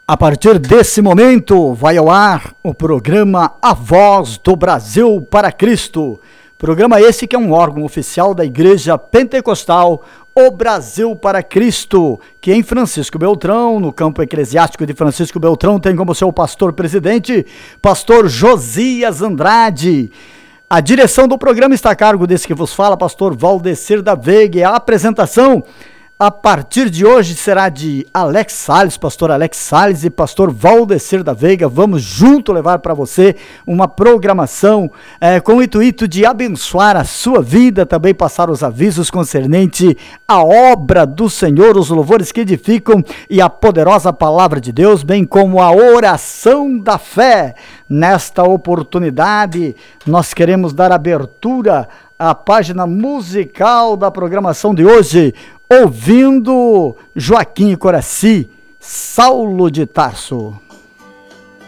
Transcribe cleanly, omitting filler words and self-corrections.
A partir desse momento, vai ao ar o programa A Voz do Brasil para Cristo. Programa esse que é um órgão oficial da Igreja Pentecostal, o Brasil para Cristo, que em Francisco Beltrão, no campo eclesiástico de Francisco Beltrão, tem como seu pastor-presidente, pastor Josias Andrade. A direção do programa está a cargo desse que vos fala, pastor Valdecir da Veiga, e a apresentação a partir de hoje será de Alex Salles, pastor Alex Salles e pastor Valdecir da Veiga. Vamos junto levar para você uma programação com o intuito de abençoar a sua vida, também passar os avisos concernente à obra do Senhor, os louvores que edificam e a poderosa palavra de Deus, bem como a oração da fé. Nesta oportunidade, nós queremos dar abertura à página musical da programação de hoje, ouvindo Joaquim Coraci, Saulo de Tarso.